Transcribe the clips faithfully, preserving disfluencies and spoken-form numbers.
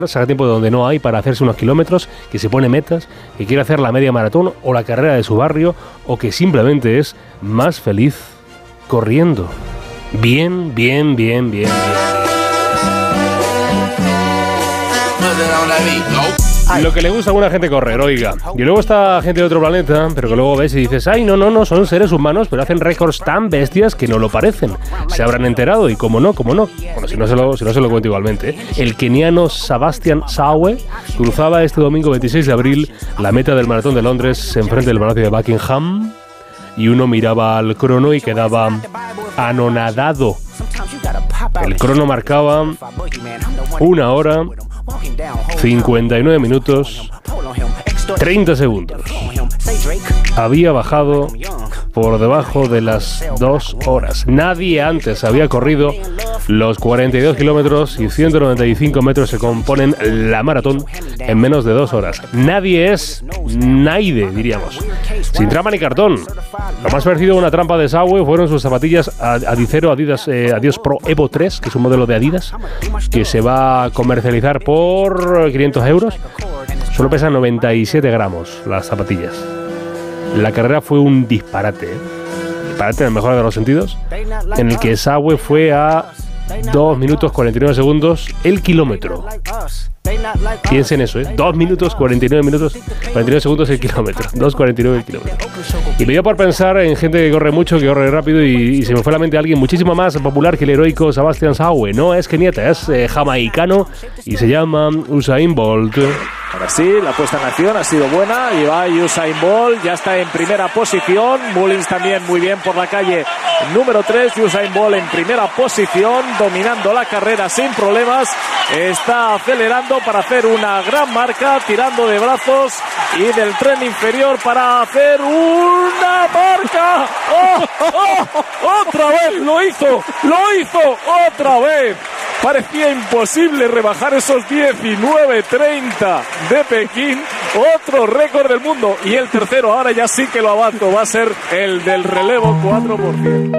saca tiempo de donde no hay para hacerse unos kilómetros, que se pone metas, que quiere hacer la media maratón o la carrera de su barrio, o que simplemente es más feliz corriendo. Bien, bien, bien, bien, bien. Lo que le gusta a alguna gente correr, oiga. Y luego está gente de otro planeta, pero que luego ves y dices, ay, no, no, no, son seres humanos, pero hacen récords tan bestias que no lo parecen. Se habrán enterado, y cómo no, cómo no. Bueno, si no se lo, si no se lo cuento igualmente, ¿eh? El keniano Sebastian Sawe cruzaba este domingo veintiséis de abril la meta del maratón de Londres enfrente del Palacio de Buckingham, y uno miraba al crono y quedaba anonadado. El crono marcaba una hora, cincuenta y nueve minutos, treinta segundos. Había bajado por debajo de las dos horas. Nadie antes había corrido los cuarenta y dos kilómetros y ciento noventa y cinco metros que componen la maratón en menos de dos horas. Nadie es Naide, diríamos. Sin trampa ni cartón. Lo más parecido a una trampa de Sawe fueron sus zapatillas Adicero Adidas eh, Adios Pro Evo tres, que es un modelo de Adidas que se va a comercializar por quinientos euros. Solo pesan noventa y siete gramos las zapatillas. La carrera fue un disparate, ¿eh? Disparate en el mejor de los sentidos, en el que Sawe fue a dos minutos cuarenta y nueve segundos el kilómetro. Piensen eso, ¿eh? dos minutos cuarenta y nueve minutos, cuarenta y nueve segundos el kilómetro. dos cuarenta y nueve el kilómetro. Y me dio por pensar en gente que corre mucho, que corre rápido, y, y se me fue a la mente alguien muchísimo más popular que el heroico Sebastian Sawe. No es keniata, es eh, jamaicano y se llama Usain Bolt. Ahora sí, la puesta en acción ha sido buena y va Usain Bolt, ya está en primera posición. Mullins también muy bien por la calle número tres. Usain Bolt en primera posición, dominando la carrera sin problemas. Está acelerando para hacer una gran marca, tirando de brazos y del tren inferior para hacer una marca. ¡Oh, oh! ¡Otra vez lo hizo! ¡Lo hizo otra vez! Parecía imposible rebajar esos diecinueve treinta de Pekín. Otro récord del mundo. Y el tercero, ahora ya sí que lo avanzo, va a ser el del relevo cuatro por ciento.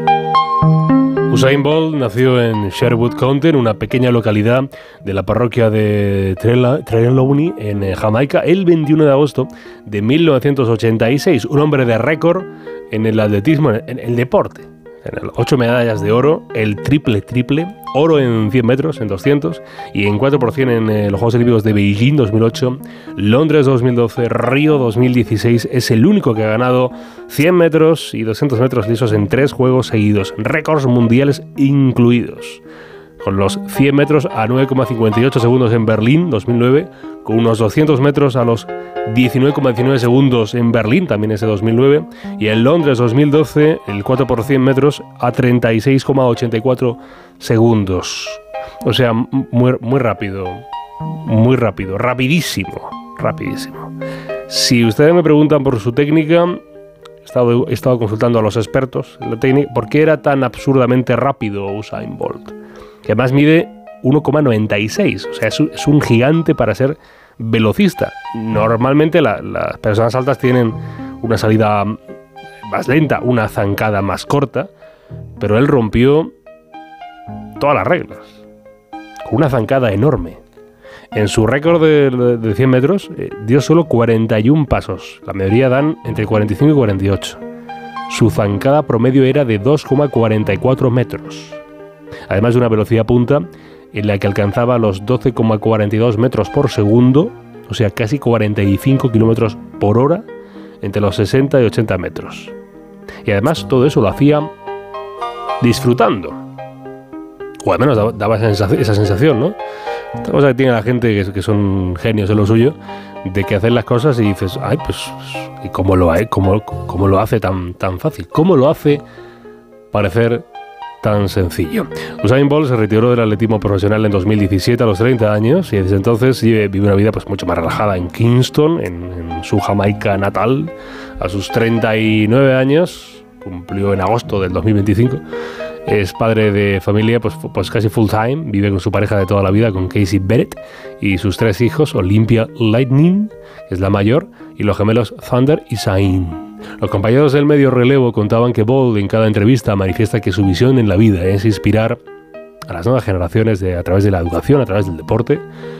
Usain Bolt nació en Sherwood County, en una pequeña localidad de la parroquia de Trelawney, en Jamaica, el veintiuno de agosto de mil novecientos ochenta y seis. Un hombre de récord en el atletismo, en el deporte. ocho medallas de oro, el triple triple, oro en cien metros, en doscientos, y en cuatro por cien en eh, los Juegos Olímpicos de Beijing dos mil ocho, Londres dos mil doce, Río dos mil dieciséis. Es el único que ha ganado cien metros y doscientos metros lisos en tres juegos seguidos, récords mundiales incluidos. Con los cien metros a nueve coma cincuenta y ocho segundos en Berlín dos mil nueve, con unos doscientos metros a los diecinueve coma diecinueve segundos en Berlín, también ese dos mil nueve, y en Londres dos mil doce, el cuatro por cien metros a treinta y seis coma ochenta y cuatro segundos. O sea, muy, muy rápido, muy rápido, rapidísimo, rapidísimo. Si ustedes me preguntan por su técnica, he estado, he estado consultando a los expertos en la técnica, ¿por qué era tan absurdamente rápido Usain Bolt? Que además mide uno coma noventa y seis, o sea, es un, es un gigante para ser velocista. Normalmente la, las personas altas tienen una salida más lenta, una zancada más corta, pero él rompió todas las reglas, con una zancada enorme. En su récord de, de cien metros eh, dio solo cuarenta y uno pasos, la mayoría dan entre cuarenta y cinco y cuarenta y ocho. Su zancada promedio era de dos coma cuarenta y cuatro metros. Además de una velocidad punta en la que alcanzaba los doce coma cuarenta y dos metros por segundo, o sea, casi cuarenta y cinco kilómetros por hora, entre los sesenta y ochenta metros. Y además todo eso lo hacía disfrutando. O al menos daba, daba esa, sensación, esa sensación, ¿no? Esta cosa que tiene la gente que, que son genios en lo suyo, de que hacen las cosas y dices, ay, pues, ¿y cómo lo, cómo, cómo lo hace tan, tan fácil? ¿Cómo lo hace parecer tan sencillo? Usain Bolt se retiró del atletismo profesional en dos mil diecisiete a los treinta años y desde entonces vive una vida pues mucho más relajada en Kingston, en, en su Jamaica natal. A sus treinta y nueve años, cumplió en agosto del dos mil veinticinco, es padre de familia pues, pues casi full time, vive con su pareja de toda la vida, con Casey Bennett, y sus tres hijos, Olympia Lightning, que es la mayor, y los gemelos Thunder y Zayn. Los compañeros del medio relevo contaban que Bolt en cada entrevista manifiesta que su visión en la vida es inspirar a las nuevas generaciones de, a través de la educación, a través del deporte,